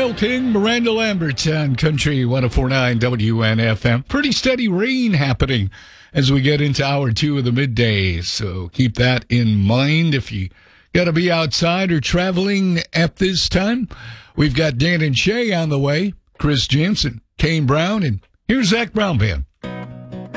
Carole King, Miranda Lambert on Country 104.9 WNFM. Pretty steady rain happening as we get into hour two of the midday, so keep that in mind if you got to be outside or traveling at this time. We've got Dan and Shay on the way, Chris Jansen, Kane Brown, and here's Zach Brown Band.